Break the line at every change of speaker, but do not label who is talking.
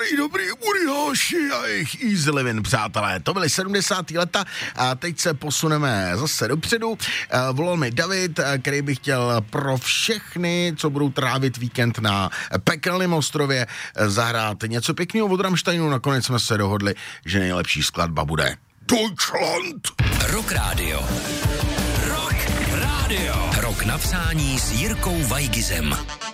Dobrý, Uriáši a jejich Easy Living, přátelé. To byly 70. leta a teď se posuneme zase dopředu. Volal mi David, který by chtěl pro všechny, co budou trávit víkend na Pekelném ostrově, zahrát něco pěkného od Rammsteinu. Nakonec jsme se dohodli, že nejlepší skladba bude Deutschland.
Rock Radio. Rock Radio. Rock na přání s Jirkou Weigizem.